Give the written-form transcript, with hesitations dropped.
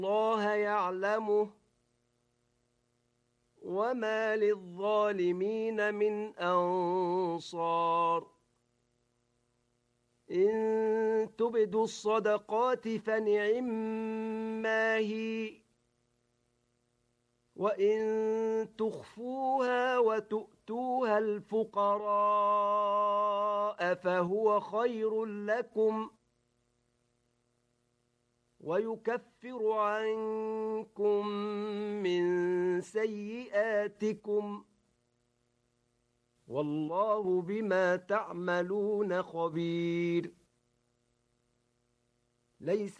الله يعلمه وما للظالمين من أنصار إن تبدوا الصدقات فنعما هي وإن تخفوها وتؤتوها الفقراء فهو خير لكم ويكفر عنكم من سيئاتكم والله بما تعملون خبير ليس